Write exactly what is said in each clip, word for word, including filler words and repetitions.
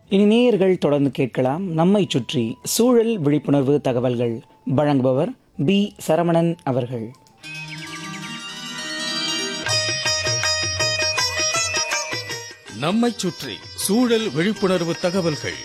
இனி நேயர்கள் தொடர்ந்து கேட்கலாம். நம்மை சுற்றி சூழல் விழிப்புணர்வு தகவல்கள் வழங்குபவர் பி சரவணன் அவர்கள். நம்மை சுற்றி சூழல் விழிப்புணர்வு தகவல்கள்.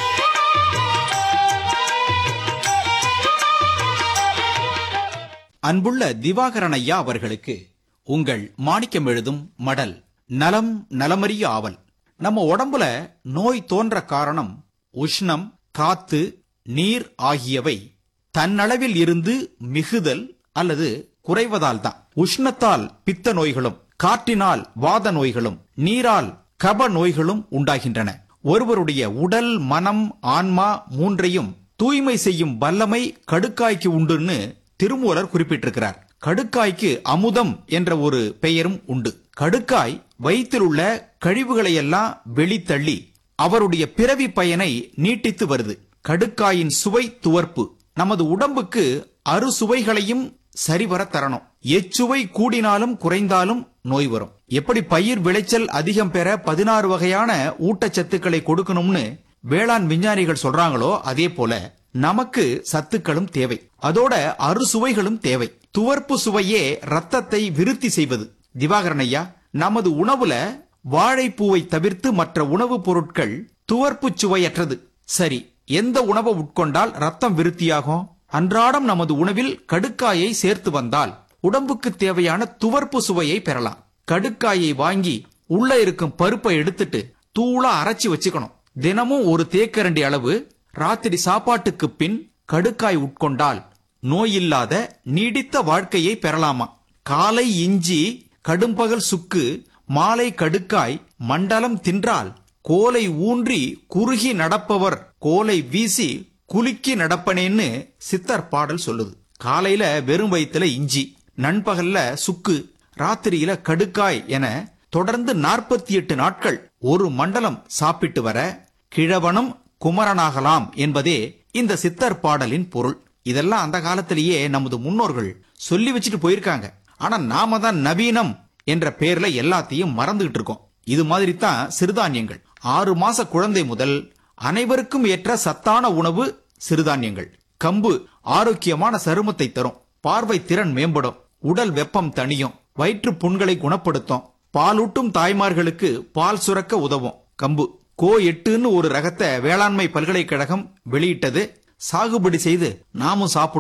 அன்புள்ள திவாகரன் ஐயா அவர்களுக்கு உங்கள் மாணிக்கம் எழுதும் மடல். நலம் நலமறிய ஆவல். நம்ம உடம்புல நோய் தோன்ற காரணம் உஷ்ணம், காத்து, நீர் ஆகியவை தன்னளவில் இருந்து மிகுதல் அல்லது குறைவதால் தான். உஷ்ணத்தால் பித்த நோய்களும், காற்றினால் வாத நோய்களும், நீரால் கப நோய்களும் உண்டாகின்றன. ஒருவருடைய உடல், மனம், ஆன்மா மூன்றையும் தூய்மை செய்யும் வல்லமை கடுக்காய்க்கு உண்டுன்னு திருமூலர் குறிப்பிட்டிருக்கிறார். கடுக்காய்க்கு அமுதம் என்ற ஒரு பெயரும் உண்டு. கடுக்காய் வயிற்றில் உள்ள கழிவுகளை எல்லாம் வெளித்தள்ளி அவருடைய பிறவி பயனை நீட்டித்து வருது. கடுக்காயின் சுவை துவர்ப்பு நமது உடம்புக்கு அறுசுவைகளையும் சரிவர தரணும். எச்சுவை கூடினாலும் குறைந்தாலும் நோய் வரும். எப்படி பயிர் விளைச்சல் அதிகம் பெற பதினாறு வகையான ஊட்டச்சத்துக்களை கொடுக்கணும்னு வேளாண் விஞ்ஞானிகள் சொல்றாங்களோ அதே போல நமக்கு சத்துக்களும் தேவை. அதோட அறுசுவைகளும் தேவை. துவர்ப்பு சுவையே ரத்தத்தை விருத்தி செய்வது. திவாகரன் ஐயா, நமது உணவுல வாழைப்பூவை தவிர்த்து மற்ற உணவுப் பொருட்கள் துவர்ப்பு சுவையற்றது. சரி, எந்த உணவை உட்கொண்டால் ரத்தம் விருத்தியாகும்? அன்றாடம் நமது உணவில் கடுக்காயை சேர்த்து வந்தால் உடம்புக்கு தேவையான துவர்ப்பு சுவையை பெறலாம். கடுக்காயை வாங்கி உள்ள இருக்கும் பருப்பை எடுத்துட்டு தூளா அரைச்சி வச்சுக்கணும். தினமும் ஒரு தேக்கரண்டி அளவு ராத்திரி சாப்பாட்டுக்கு பின் கடுக்காய் உட்கொண்டால் நோயில்லாத நீடித்த வாழ்க்கையை பெறலாமா? காலை இஞ்சி, கடும்பகல் சுக்கு, மாலை கடுக்காய், மண்டலம் தின்றால் கோலை ஊன்றி குறுகி நடப்பவர் கோலை வீசி குலுக்கி நடப்பனேன்னு சித்தர் பாடல் சொல்லுது. காலையில வெறும் வயிற்றுல இஞ்சி, நண்பகல்ல சுக்கு, ராத்திரியில கடுக்காய் என தொடர்ந்து நாற்பத்தி எட்டு நாட்கள் ஒரு மண்டலம் சாப்பிட்டு வர கிழவனும் குமரனாகலாம் என்பதே இந்த சித்தர் பாடலின் பொருள். இதெல்லாம் அந்த காலத்திலேயே நமது முன்னோர்கள் சொல்லி வச்சுட்டு போயிருக்காங்க. ஆனா நாம தான் நவீனம் என்ற பேர்ல எல்லாத்தையும் மறந்துகிட்டு இருக்கோம். இது மாதிரி தான் சிறுதானியங்கள். ஆறு மாச குழந்தை முதல் அனைவருக்கும் ஏற்ற சத்தான உணவு சிறுதானியங்கள். கம்பு ஆரோக்கியமான சருமத்தை தரும், பார்வை திறன் மேம்படும், உடல் வெப்பம் தணியும், வயிற்று புண்களை குணப்படுத்தும், பாலூட்டும் தாய்மார்களுக்கு பால் சுரக்க உதவும். கம்பு கோ எட்டுன்னு ஒரு ரகத்தை வேளாண்மை பல்கலைக்கழகம் வெளியிட்டது. சாகுபடி செய்து நாமும் சாப்பிடுவோம்.